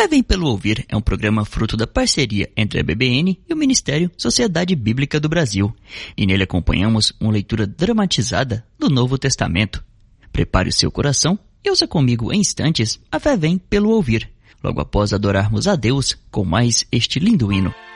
Fé Vem Pelo Ouvir é um programa fruto da parceria entre a BBN e o Ministério Sociedade Bíblica do Brasil. E nele acompanhamos uma leitura dramatizada do Novo Testamento. Prepare o seu coração e ouça comigo em instantes a Fé Vem Pelo Ouvir, logo após adorarmos a Deus com mais este lindo hino.